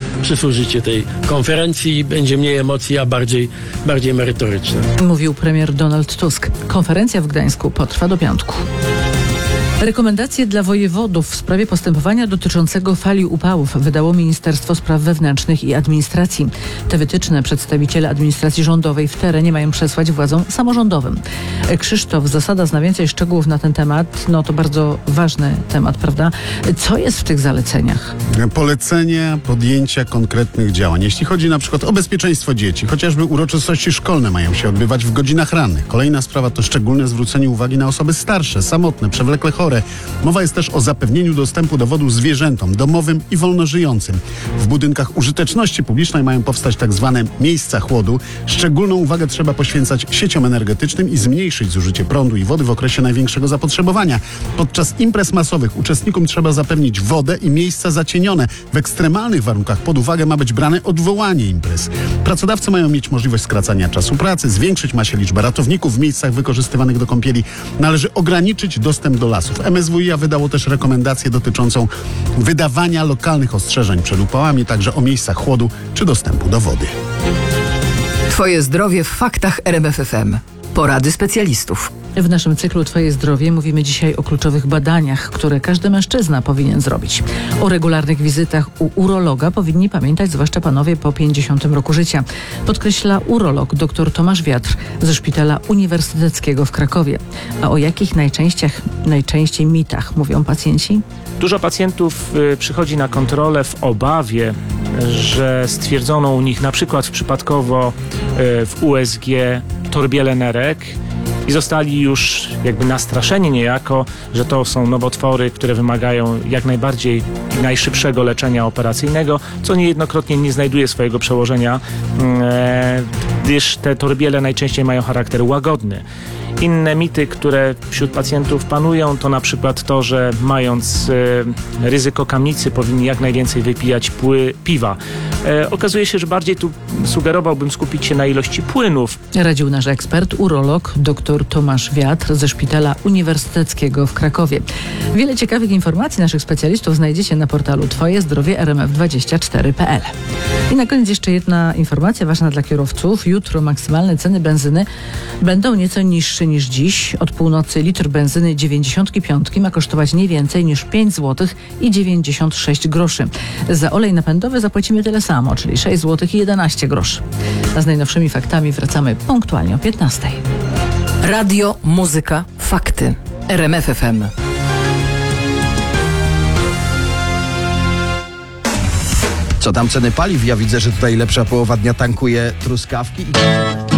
przysłużycie tej konferencji. Będzie mniej emocji, a bardziej merytoryczne. Mówił premier Donald Tusk. Konferencja w Gdańsku potrwa do piątku. Rekomendacje dla wojewodów w sprawie postępowania dotyczącego fali upałów wydało Ministerstwo Spraw Wewnętrznych i Administracji. Te wytyczne przedstawiciele administracji rządowej w terenie mają przesłać władzom samorządowym. Krzysztof Zasada zna więcej szczegółów na ten temat. No to bardzo ważny temat, prawda? Co jest w tych zaleceniach? Polecenie podjęcia konkretnych działań. Jeśli chodzi na przykład o bezpieczeństwo dzieci, chociażby uroczystości szkolne mają się odbywać w godzinach rannych. Kolejna sprawa to szczególne zwrócenie uwagi na osoby starsze, samotne, przewlekle chore. Mowa jest też o zapewnieniu dostępu do wody zwierzętom, domowym i wolnożyjącym. W budynkach użyteczności publicznej mają powstać tak zwane miejsca chłodu. Szczególną uwagę trzeba poświęcać sieciom energetycznym i zmniejszyć zużycie prądu i wody w okresie największego zapotrzebowania. Podczas imprez masowych uczestnikom trzeba zapewnić wodę i miejsca zacienione. W ekstremalnych warunkach pod uwagę ma być brane odwołanie imprez. Pracodawcy mają mieć możliwość skracania czasu pracy, zwiększyć ma się liczbę ratowników w miejscach wykorzystywanych do kąpieli. Należy ograniczyć dostęp do lasów. MSWiA wydało też rekomendację dotyczącą wydawania lokalnych ostrzeżeń przed upałami, także o miejscach chłodu czy dostępu do wody. Twoje zdrowie w faktach RMF FM. Porady specjalistów. W naszym cyklu Twoje zdrowie mówimy dzisiaj o kluczowych badaniach, które każdy mężczyzna powinien zrobić. O regularnych wizytach u urologa powinni pamiętać zwłaszcza panowie po 50 roku życia. Podkreśla urolog dr Tomasz Wiatr ze Szpitala Uniwersyteckiego w Krakowie. A o jakich najczęściej mitach mówią pacjenci? Dużo pacjentów przychodzi na kontrolę w obawie, że stwierdzono u nich na przykład przypadkowo w USG torbielę nerek i zostali już jakby nastraszeni niejako, że to są nowotwory, które wymagają jak najbardziej najszybszego leczenia operacyjnego, co niejednokrotnie nie znajduje swojego przełożenia, gdyż te torbiele najczęściej mają charakter łagodny. Inne mity, które wśród pacjentów panują, to na przykład to, że mając ryzyko kamicy powinni jak najwięcej wypijać piwa. Okazuje się, że bardziej tu sugerowałbym skupić się na ilości płynów. Radził nasz ekspert, urolog dr Tomasz Wiatr ze Szpitala Uniwersyteckiego w Krakowie. Wiele ciekawych informacji naszych specjalistów znajdziecie na portalu twojezdrowie.rmf24.pl. I na koniec jeszcze jedna informacja ważna dla kierowców. Jutro maksymalne ceny benzyny będą nieco niższe niż dziś. Od północy litr benzyny 95 ma kosztować nie więcej niż 5 zł i 96 groszy. Za olej napędowy zapłacimy tyle samo, czyli 6 zł i 11 groszy. A z najnowszymi faktami wracamy punktualnie o 15. Radio, muzyka, fakty. RMF FM. Co tam ceny paliw? Ja widzę, że tutaj lepsza połowa dnia tankuje truskawki.